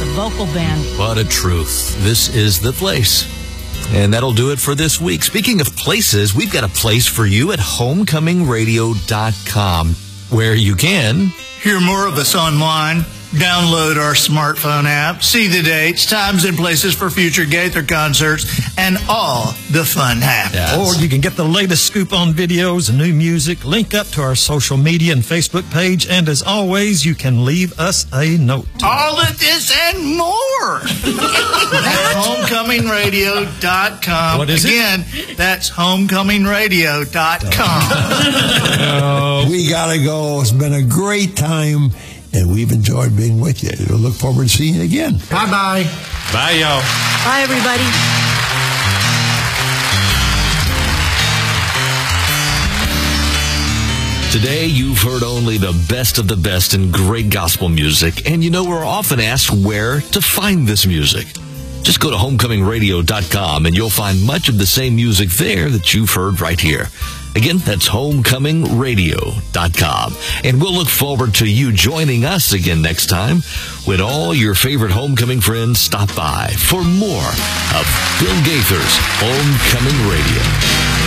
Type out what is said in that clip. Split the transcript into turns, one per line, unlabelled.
vocal band.
What a truth. This is the place. And that'll do it for this week. Speaking of places, we've got a place for you at homecomingradio.com, where you can
hear more of us online, download our smartphone app, see the dates, times and places for future Gaither concerts, and all the fun happens.
Yes.
Or you can get the latest scoop on videos and new music, link up to our social media and Facebook page, and as always, you can leave us a note.
All of this and more at homecomingradio.com.
What is it?
Again, that's homecomingradio.com.
We gotta go. It's been a great time, and we've enjoyed being with you. We'll look forward to seeing you again.
Bye-bye.
Bye, y'all.
Bye, everybody.
Today, you've heard only the best of the best in great gospel music. And you know, we're often asked where to find this music. Just go to homecomingradio.com and you'll find much of the same music there that you've heard right here. Again, that's homecomingradio.com. And we'll look forward to you joining us again next time when all your favorite homecoming friends stop by for more of Bill Gaither's Homecoming Radio.